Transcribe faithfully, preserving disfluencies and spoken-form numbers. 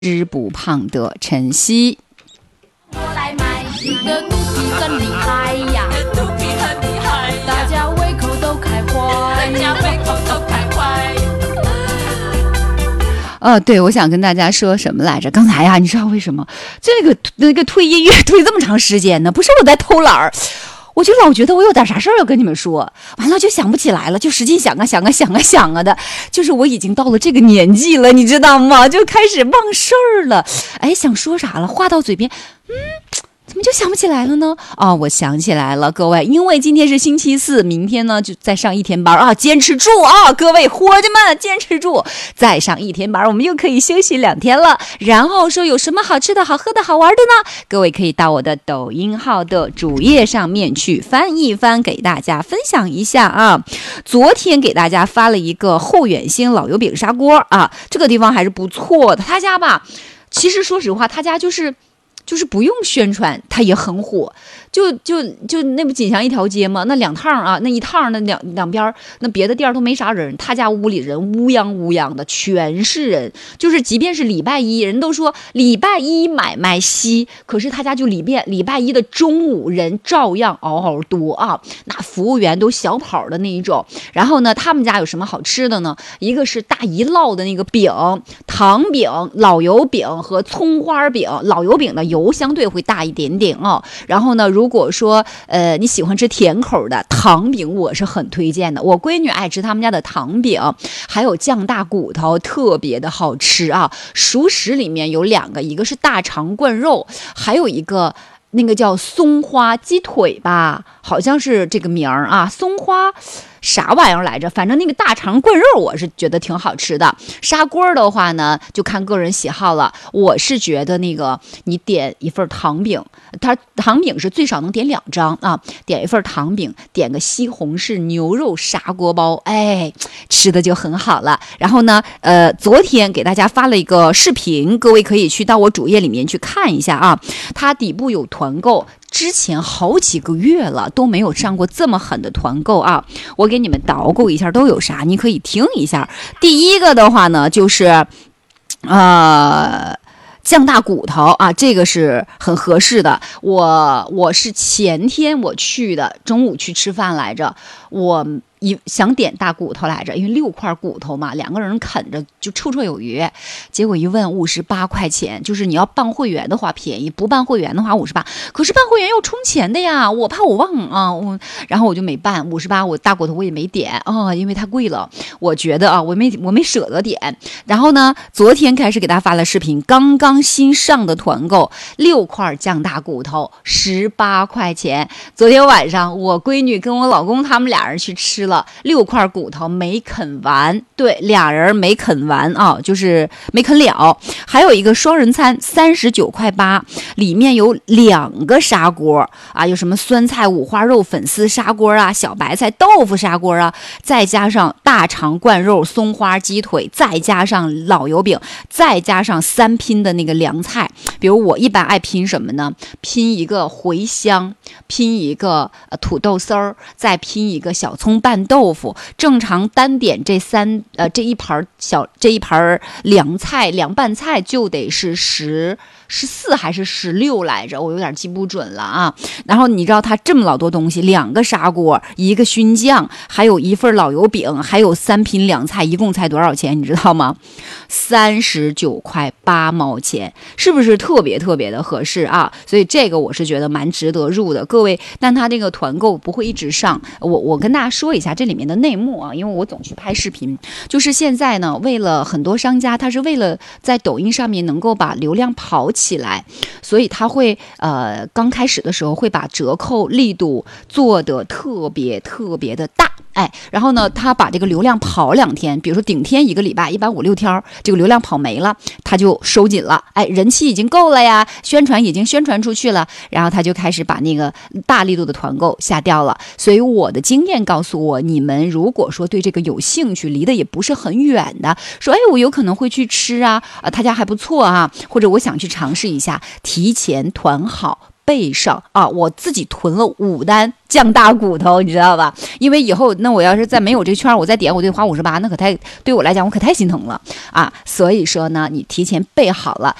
吃不胖的晨曦。 我来买你的肚皮很厉害呀，肚皮很厉害，大家胃口都开怀，大家胃口都开怀。 呃，对，我想跟大家说什么来着？刚才呀、啊，你知道为什么这个那个推音乐推这么长时间呢？不是我在偷懒儿。我就老觉得我有点啥事儿要跟你们说，完了就想不起来了，就使劲想啊想啊想啊想啊的，就是我已经到了这个年纪了，你知道吗？就开始忘事儿了。哎，想说啥了，话到嘴边，嗯。怎么就想不起来了呢？哦，我想起来了，各位，因为今天是星期四，明天呢就再上一天班啊，坚持住啊，各位伙计们，坚持住，再上一天班，我们又可以休息两天了。然后说有什么好吃的好喝的好玩的呢？各位可以到我的抖音号的主页上面去翻一翻，给大家分享一下啊。昨天给大家发了一个后远星老油饼砂锅啊，这个地方还是不错的。他家吧，其实说实话，他家就是。就是不用宣传，它也很火，就就就那不锦祥一条街吗？那两趟啊，那一趟那两两边那别的店都没啥人，他家屋里人乌泱乌泱的，全是人。就是即便是礼拜一，人都说礼拜一买卖稀，可是他家就礼拜礼拜一的中午人照样嗷嗷多啊，那服务员都小跑的那一种。然后呢，他们家有什么好吃的呢？一个是大姨烙的那个饼，糖饼、老油饼和葱花饼，老油饼的油相对会大一点点哦。然后呢，如果说呃你喜欢吃甜口的糖饼，我是很推荐的。我闺女爱吃他们家的糖饼，还有酱大骨头，特别的好吃啊。熟食里面有两个，一个是大肠灌肉，还有一个那个叫松花鸡腿吧，好像是这个名儿啊，松花。啥玩意儿来着？反正那个大肠灌肉我是觉得挺好吃的。砂锅的话呢，就看个人喜好了。我是觉得那个你点一份糖饼，它糖饼是最少能点两张啊，点一份糖饼，点个西红柿牛肉砂锅包，哎，吃的就很好了。然后呢，呃，昨天给大家发了一个视频，各位可以去到我主页里面去看一下啊，它底部有团购。之前好几个月了都没有上过这么狠的团购啊！我给你们捣鼓一下都有啥，你可以听一下。第一个的话呢，就是呃酱大骨头啊，这个是很合适的。我我是前天我去的，中午去吃饭来着，我。一想点大骨头来着，因为六块骨头嘛，两个人啃着就绰绰有余。结果一问五十八块钱，就是你要办会员的话便宜，不办会员的话五十八。可是办会员要充钱的呀，我怕我忘啊，我然后我就没办五十八，我大骨头我也没点啊、哦，因为太贵了。我觉得啊，我没我没舍得点。然后呢，昨天开始给大家发了视频，刚刚新上的团购，六块酱大骨头十八块钱。昨天晚上我闺女跟我老公他们俩人去吃了。六块骨头没啃完，对，俩人没啃完啊，就是没啃了。还有一个双人餐，三十九块八，里面有两个砂锅啊，有什么酸菜五花肉粉丝砂锅啊，小白菜豆腐砂锅啊，再加上大肠灌肉、松花鸡腿，再加上老油饼，再加上三拼的那个凉菜。比如我一般爱拼什么呢？拼一个茴香，拼一个、呃、土豆丝儿，再拼一个小葱拌豆腐。正常单点这三呃这一盘小这一盘凉菜凉拌菜就得是十十四还是十六来着，我有点记不准了啊。然后你知道它这么老多东西，两个砂锅，一个熏酱，还有一份老油饼，还有三品凉菜，一共才多少钱？你知道吗？三十九块八毛钱，是不是特别特别的合适啊？所以这个我是觉得蛮值得入的，各位。但它这个团购不会一直上，我我跟大家说一下这里面的内幕啊，因为我总去拍视频。就是现在呢，为了很多商家，他是为了在抖音上面能够把流量跑起来，所以他会呃刚开始的时候会把折扣力度做得特别特别的大。哎，然后呢，他把这个流量跑两天，比如说顶天一个礼拜，一般五六天，这个流量跑没了，他就收紧了。哎，人气已经够了呀，宣传已经宣传出去了，然后他就开始把那个大力度的团购下掉了。所以我的经验告诉我，你们如果说对这个有兴趣，离得也不是很远的，说哎，我有可能会去吃啊，啊，他家还不错啊，或者我想去尝试一下，提前团好。 备上啊，我自己囤了五单酱大骨头，你知道吧？因为以后那我要是再没有这个券，我再点我得花五十八，那可太对我来讲我可太心疼了啊！所以说呢，你提前备好了，